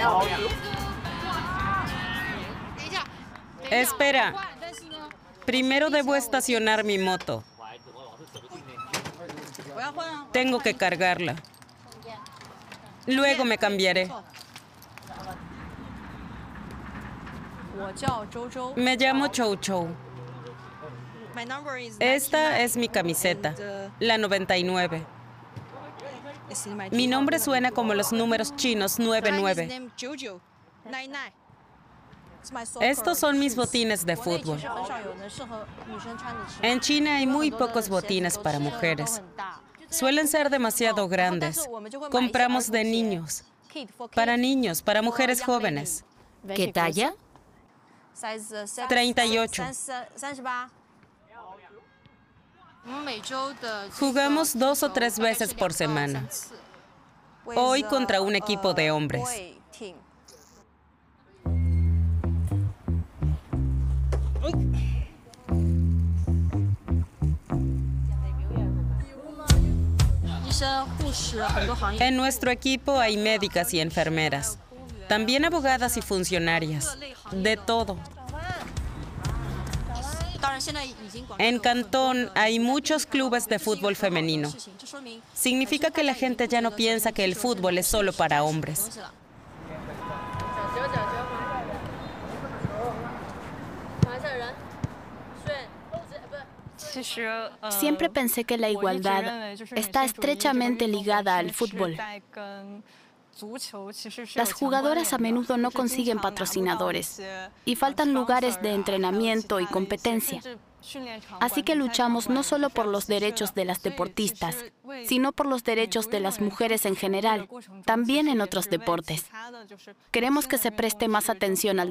Espera. Primero debo estacionar mi moto. Tengo que cargarla. Luego me cambiaré. Me llamo Chou Chou. Esta es mi camiseta, la 99. Mi nombre suena como los números chinos 99. Estos son mis botines de fútbol. En China hay muy pocos botines para mujeres. Suelen ser demasiado grandes. Compramos de niños. Para mujeres jóvenes. ¿Qué talla? 38. Jugamos 2 o 3 veces por semana. Hoy contra un equipo de hombres. En nuestro equipo hay médicas y enfermeras. También abogadas y funcionarias. De todo. En Cantón hay muchos clubes de fútbol femenino. Significa que la gente ya no piensa que el fútbol es solo para hombres. Siempre pensé que la igualdad está estrechamente ligada al fútbol. Las jugadoras a menudo no consiguen patrocinadores y faltan lugares de entrenamiento y competencia. Así que luchamos no solo por los derechos de las deportistas, sino por los derechos de las mujeres en general, también en otros deportes. Queremos que se preste más atención al